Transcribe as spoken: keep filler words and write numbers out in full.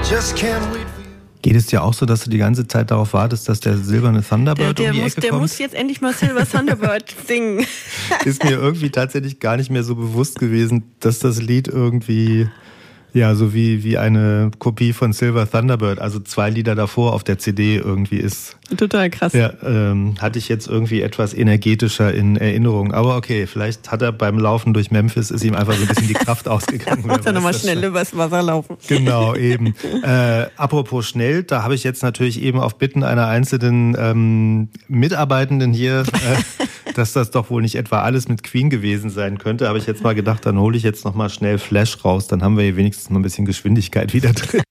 just can't wait for you. Geht es dir auch so, dass du die ganze Zeit darauf wartest, dass der silberne Thunderbird Der, der, um die muss, Ecke der kommt? muss jetzt endlich mal Silver Thunderbird singen. Ist mir irgendwie tatsächlich gar nicht mehr so bewusst gewesen, dass das Lied irgendwie, ja, so wie, wie eine Kopie von Silver Thunderbird, also zwei Lieder davor auf der C D irgendwie ist. Total krass. Ja, ähm, hatte ich jetzt irgendwie etwas energetischer in Erinnerung. Aber okay, vielleicht hat er beim Laufen durch Memphis, ist ihm einfach so ein bisschen die Kraft ausgegangen. Muss er nochmal schnell übers Wasser laufen. Genau, eben. Äh, apropos schnell, da habe ich jetzt natürlich eben auf Bitten einer einzelnen ähm, Mitarbeitenden hier, äh, dass das doch wohl nicht etwa alles mit Queen gewesen sein könnte, habe ich jetzt mal gedacht, dann hole ich jetzt nochmal schnell Flash raus, dann haben wir hier wenigstens mal ein bisschen Geschwindigkeit wieder drin.